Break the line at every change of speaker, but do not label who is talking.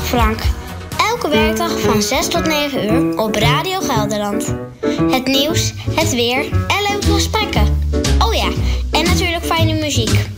Frank. Elke werkdag van 6 tot 9 uur op Radio Gelderland. Het nieuws, het weer en leuke gesprekken. Oh ja, en natuurlijk fijne muziek.